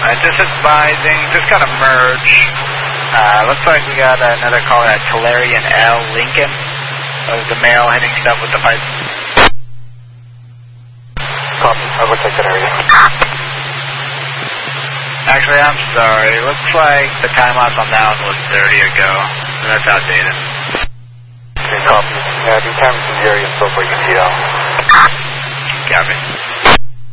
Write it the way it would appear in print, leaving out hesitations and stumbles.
Just advising, just got a merge. Looks like we got another caller at Talarian L. Lincoln. That was the male hitting stuff with the pipe. Copy. I will take that area. Actually, I'm sorry. Looks like the timeout on that one was 30 ago. So that's outdated. Okay, copy. Yeah, do cameras in the area so far you can see out. Copy.